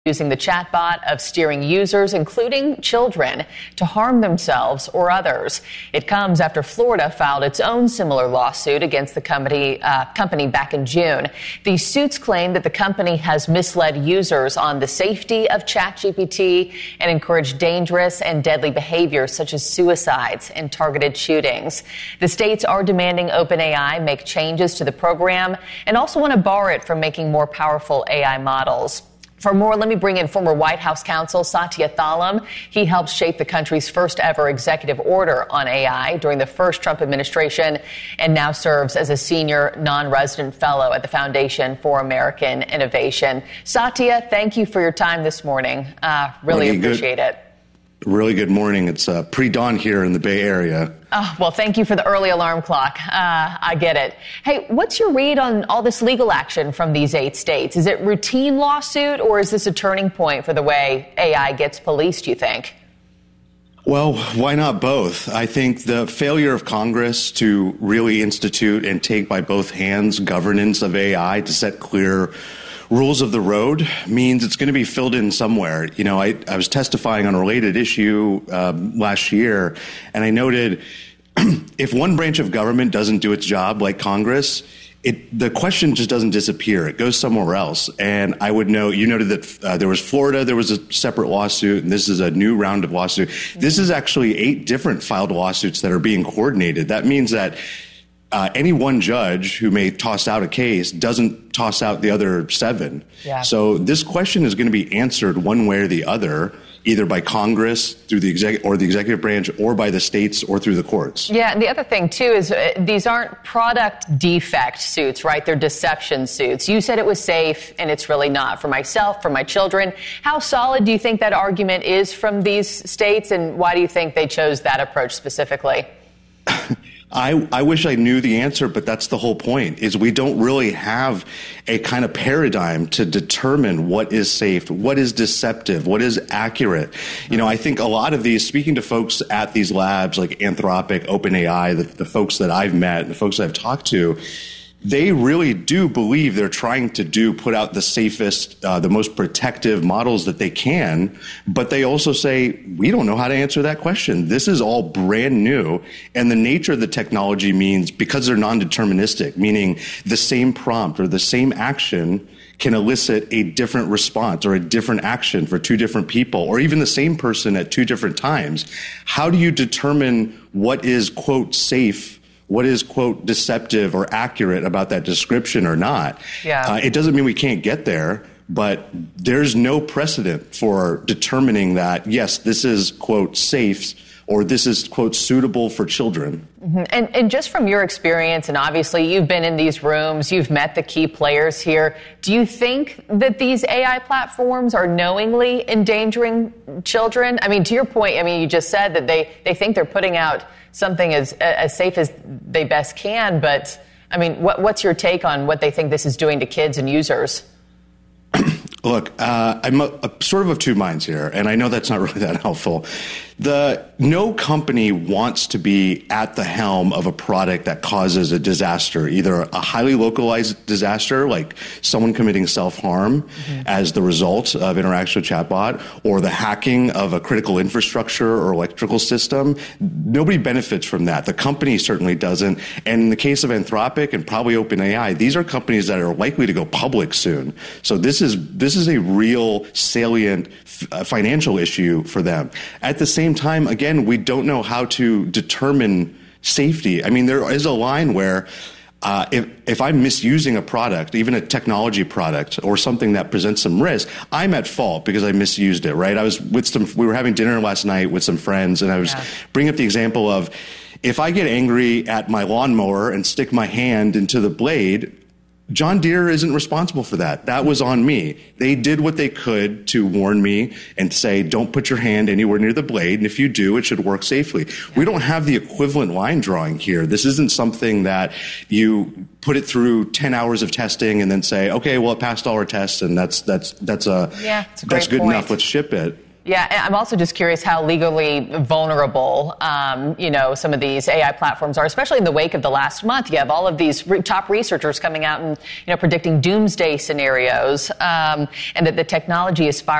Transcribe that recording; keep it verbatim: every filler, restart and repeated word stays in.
using the chatbot of steering users, including children, to harm themselves or others. It comes after Florida filed its own similar lawsuit against the company, uh, company back in June. These suits claim that the company has misled users on the safety of ChatGPT and encouraged dangerous and deadly behaviors such as suicides and targeted shootings. The states are demanding OpenAI make changes to the program and also want to bar it from making more powerful A I models. For more, let me bring in former White House counsel Satya Thalam. He helped shape the country's first ever executive order on A I during the first Trump administration and now serves as a senior non-resident fellow at the Foundation for American Innovation. Satya, thank you for your time this morning. Uh, really Morning, appreciate good. it. Really good morning. It's uh, pre-dawn here in the Bay Area. Oh, well, thank you for the early alarm clock. Uh, I get it. Hey, what's your read on all this legal action from these eight states? Is it routine lawsuit, or is this a turning point for the way A I gets policed, you think? Well, why not both? I think the failure of Congress to really institute and take by both hands governance of A I to set clear rules of the road means it's going to be filled in somewhere. You know, I, I was testifying on a related issue um, last year, and I noted if one branch of government doesn't do its job like Congress, it, the question just doesn't disappear. It goes somewhere else. And I would note, you noted that uh, there was Florida, there was a separate lawsuit, and this is a new round of lawsuit. This is actually eight different filed lawsuits that are being coordinated. That means that Uh, any one judge who may toss out a case doesn't toss out the other seven. Yeah. So this question is going to be answered one way or the other, either by Congress through the exec- or the executive branch, or by the states, or through the courts. Yeah, and the other thing, too, is uh, these aren't product defect suits, right? They're deception suits. You said it was safe, and it's really not. For myself, for my children, how solid do you think that argument is from these states, and why do you think they chose that approach specifically? I, I wish I knew the answer, but that's the whole point, is we don't really have a kind of paradigm to determine what is safe, what is deceptive, what is accurate. You know, I think a lot of these, speaking to folks at these labs like Anthropic, OpenAI, the, the folks that I've met, the folks I've talked to, they really do believe they're trying to do, put out the safest, uh, the most protective models that they can. But they also say, we don't know how to answer that question. This is all brand new. And the nature of the technology means, because they're non-deterministic, meaning the same prompt or the same action can elicit a different response or a different action for two different people, or even the same person at two different times. How do you determine what is, quote, safe, what is, quote, deceptive or accurate about that description or not? Yeah. Uh, it doesn't mean we can't get there, but there's no precedent for determining that, yes, this is, quote, safe, or this is, quote, suitable for children. Mm-hmm. And, and just from your experience, and obviously you've been in these rooms, you've met the key players here, do you think that these A I platforms are knowingly endangering children? I mean, to your point, I mean, you just said that they, they think they're putting out something as as safe as they best can, but I mean, what, what's your take on what they think this is doing to kids and users? Look, uh, I'm a, a sort of of two minds here, and I know that's not really that helpful. The no company wants to be at the helm of a product that causes a disaster, either a highly localized disaster, like someone committing self-harm mm-hmm. as the result of interaction with chatbot, or the hacking of a critical infrastructure or electrical system. Nobody benefits from that. The company certainly doesn't. And in the case of Anthropic and probably OpenAI, these are companies that are likely to go public soon. So this is this is a real salient f- financial issue for them. At the same time, again, we don't know how to determine safety. I mean, there is a line where uh, if, if I'm misusing a product, even a technology product or something that presents some risk, I'm at fault because I misused it, right? I was with some, we were having dinner last night with some friends, and I was yeah. bringing up the example of, if I get angry at my lawnmower and stick my hand into the blade, John Deere isn't responsible for that. That was on me. They did what they could to warn me and say, don't put your hand anywhere near the blade, and if you do, it should work safely. Yeah. We don't have the equivalent line drawing here. This isn't something that you put it through ten hours of testing and then say, okay, well, it passed all our tests, and that's that's that's a yeah, that's, a that's good point. enough. Let's ship it. Yeah, and I'm also just curious how legally vulnerable, um, you know, some of these A I platforms are, especially in the wake of the last month. You have all of these re- top researchers coming out and, you know, predicting doomsday scenarios, um, and that the technology is